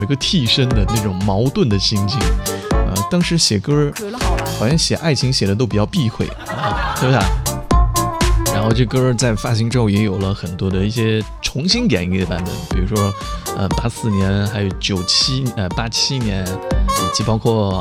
有一个替身的那种矛盾的心境。当时写歌好像写爱情写的都比较避讳，对不对？然后这歌在发行之后也有了很多的一些重新演绎的版本，比如说84年，还有87年，以及包括